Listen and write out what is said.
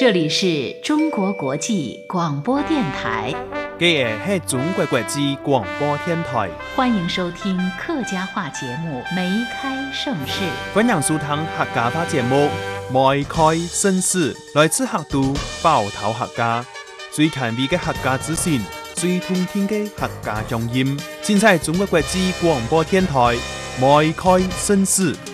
这里是中国国际广播电台。 这是中国国际广播电台， 欢迎收听客家话节目《梅开盛世》。 欢迎收听客家话节目《梅开盛世》，来自客都包头客家，最前卫的客家资訊，最通聽的客家聲音，現在中國國際廣播電台《梅開盛世》。